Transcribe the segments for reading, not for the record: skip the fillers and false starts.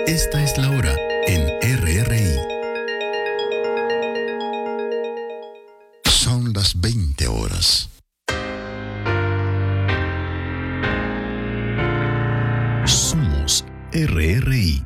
Esta es la hora en RRI. Son las 20 horas. Somos RRI.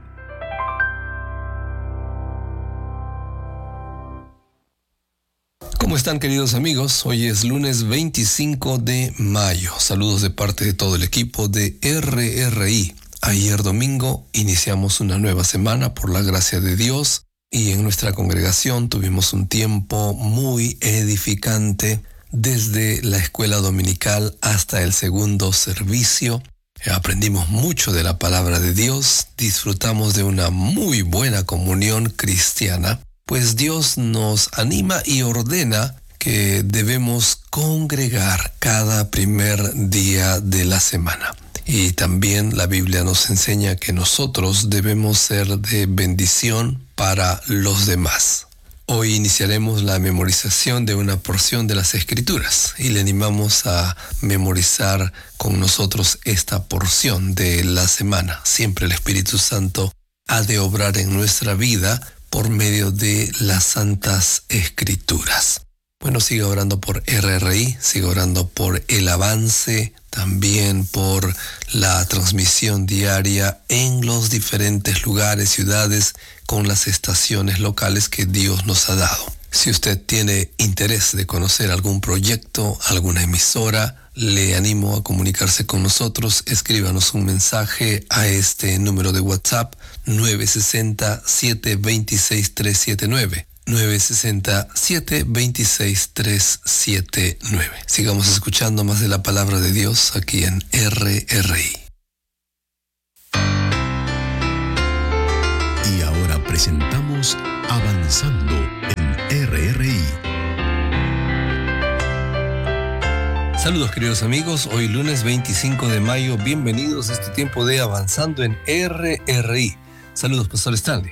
¿Cómo están, queridos amigos? Hoy es lunes 25 de mayo. Saludos de parte de todo el equipo de RRI. Ayer domingo iniciamos una nueva semana por la gracia de Dios y en nuestra congregación tuvimos un tiempo muy edificante desde la escuela dominical hasta el segundo servicio. Aprendimos mucho de la palabra de Dios, disfrutamos de una muy buena comunión cristiana, pues Dios nos anima y ordena que debemos congregar cada primer día de la semana. Y también la Biblia nos enseña que nosotros debemos ser de bendición para los demás. Hoy iniciaremos la memorización de una porción de las Escrituras y le animamos a memorizar con nosotros esta porción de la semana. Siempre el Espíritu Santo ha de obrar en nuestra vida por medio de las Santas Escrituras. Bueno, siga orando por RRI, siga orando por el avance, también por la transmisión diaria en los diferentes lugares, ciudades, con las estaciones locales que Dios nos ha dado. Si usted tiene interés de conocer algún proyecto, alguna emisora, le animo a comunicarse con nosotros. Escríbanos un mensaje a este número de WhatsApp 960-726-379. 960-726-379. Sigamos escuchando más de la palabra de Dios aquí en RRI. Y ahora presentamos Avanzando en RRI. Saludos, queridos amigos. Hoy lunes 25 de mayo. Bienvenidos a este tiempo de Avanzando en RRI. Saludos, Pastor Stanley.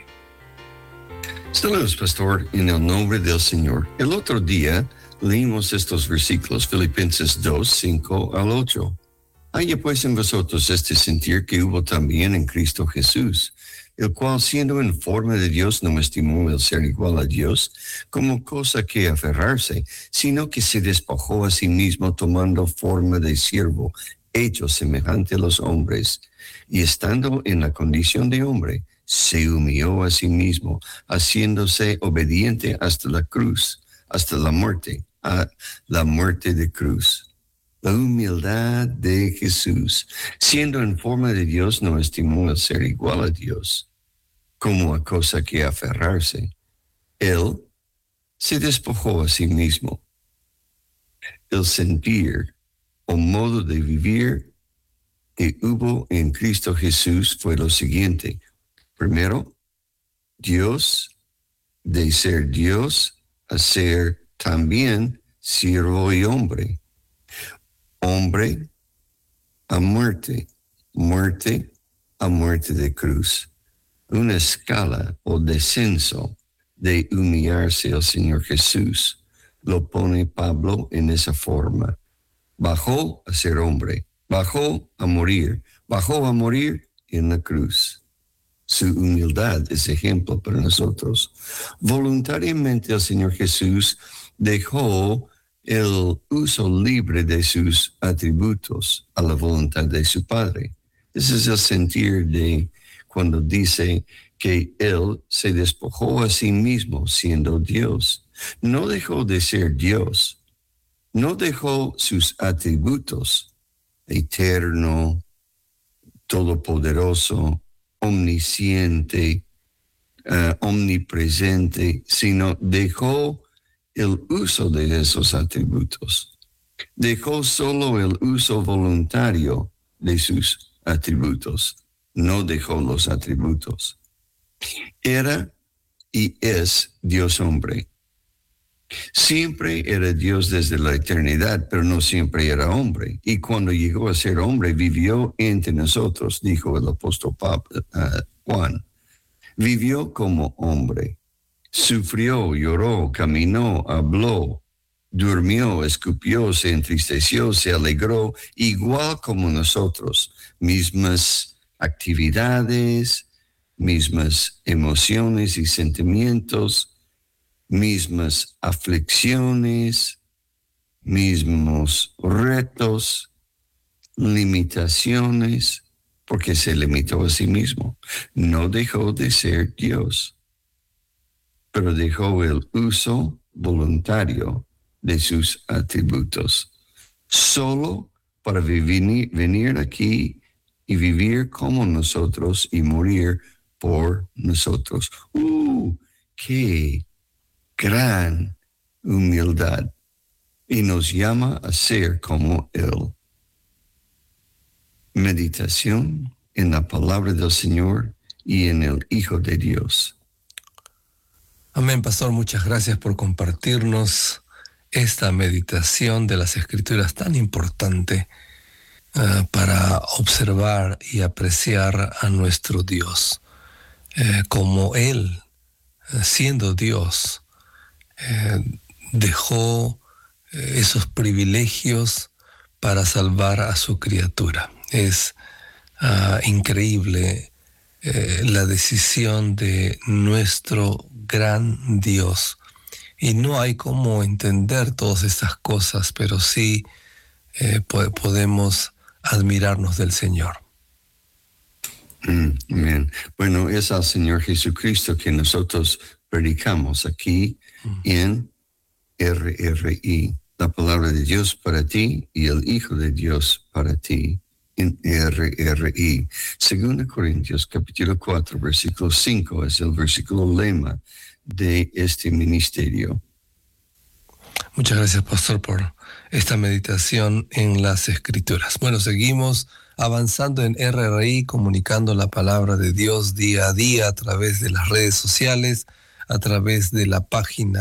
Saludos, pastor, en el nombre del Señor. El otro día leímos estos versículos, Filipenses 2, 5 al 8. Haya pues en vosotros este sentir que hubo también en Cristo Jesús, el cual siendo en forma de Dios no estimó el ser igual a Dios como cosa que aferrarse, sino que se despojó a sí mismo tomando forma de siervo, hecho semejante a los hombres, y estando en la condición de hombre, se humilló a sí mismo, haciéndose obediente hasta la cruz, hasta la muerte, a la muerte de cruz. La humildad de Jesús, siendo en forma de Dios, no estimó el ser igual a Dios como a cosa que aferrarse. Él se despojó a sí mismo. El sentir o modo de vivir que hubo en Cristo Jesús fue lo siguiente. Primero, Dios, de ser Dios a ser también siervo y hombre. Hombre a muerte, muerte a muerte de cruz. Una escala o descenso de humillarse al Señor Jesús. Lo pone Pablo en esa forma. Bajó a ser hombre, bajó a morir en la cruz. Su humildad es ejemplo para nosotros. Voluntariamente el Señor Jesús dejó el uso libre de sus atributos a la voluntad de su Padre. Ese es el sentir de cuando dice que Él se despojó a sí mismo siendo Dios. No dejó de ser Dios. No dejó sus atributos, eterno, todopoderoso, omnisciente, omnipresente, sino dejó el uso de esos atributos. Dejó solo el uso voluntario de sus atributos. No dejó los atributos. Era y es Dios hombre. Siempre era Dios desde la eternidad, pero no siempre era hombre. Y cuando llegó a ser hombre, vivió entre nosotros, dijo el apóstol Juan. Vivió como hombre. Sufrió, lloró, caminó, habló, durmió, escupió, se entristeció, se alegró, igual como nosotros. Mismas actividades, mismas emociones y sentimientos, mismas aflicciones, mismos retos, limitaciones, porque se limitó a sí mismo. No dejó de ser Dios, pero dejó el uso voluntario de sus atributos, solo para venir aquí y vivir como nosotros y morir por nosotros. ¡Qué gran humildad! Y nos llama a ser como Él. Meditación en la palabra del Señor y en el Hijo de Dios. Amén, pastor. Muchas gracias por compartirnos esta meditación de las Escrituras tan importante para observar y apreciar a nuestro Dios. Como Él, siendo Dios, dejó esos privilegios para salvar a su criatura. Es increíble la decisión de nuestro gran Dios. Y no hay cómo entender todas estas cosas, pero sí podemos admirarnos del Señor. Bien. Bueno, es al Señor Jesucristo que nosotros predicamos aquí en RRI. La palabra de Dios para ti y el Hijo de Dios para ti en RRI. 2 Corintios capítulo 4, versículo 5 es el versículo lema de este ministerio. Muchas gracias, pastor, por esta meditación en las Escrituras. Bueno, seguimos avanzando en RRI, comunicando la palabra de Dios día a día a través de las redes sociales, a través de la página